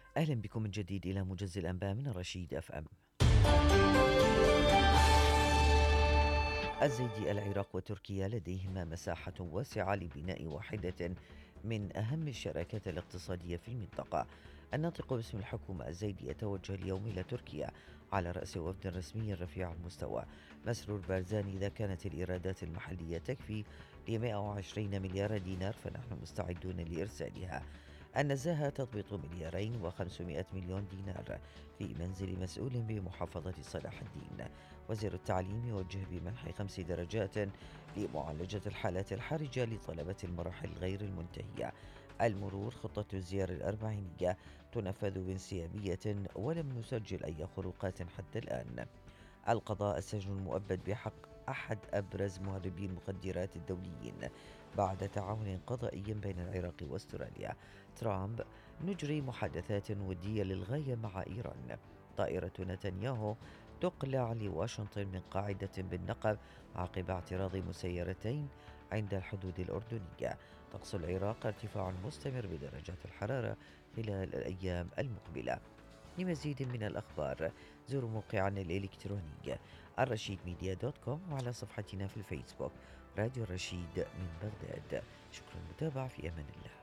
أهلا بكم من جديد إلى موجز الأنباء من رشيد اف ام. الزيدي: العراق وتركيا لديهما مساحة واسعة لبناء واحدة من أهم الشراكات الاقتصادية في المنطقة. الناطق باسم الحكومة الزيدي يتوجه اليوم إلى تركيا على رأس وفد رسمي رفيع المستوى. مسرور بارزاني: إذا كانت الإيرادات المحلية تكفي ل 120 مليار دينار فنحن مستعدون لإرسالها. النزاهة: تضبط 2.5 مليون دينار في منزل مسؤول بمحافظة صلاح الدين. وزير التعليم يوجه بمنح 5 درجات لمعالجة الحالات الحرجة لطلبة المراحل غير المنتهية. المرور: خطة الزيارة الأربعينية تنفذ بانسيابية ولم نسجل أي خروقات حتى الآن. القضاء: السجن المؤبد بحق أحد أبرز مهربي المخدرات الدوليين بعد تعاون قضائي بين العراق واستراليا. ترامب: نجري محادثات ودية للغاية مع إيران. طائرة نتنياهو تقلع لواشنطن من قاعدة بالنقب عقب اعتراض مسيرتين عند الحدود الأردنية. طقس العراق: ارتفاع مستمر بدرجات الحرارة خلال الأيام المقبلة. لمزيد من الأخبار زوروا موقعنا الإلكتروني الرشيد ميديا دوت كوم، وعلى صفحتنا في الفيسبوك راديو الرشيد من بغداد. شكرا للمتابعة، في أمان الله.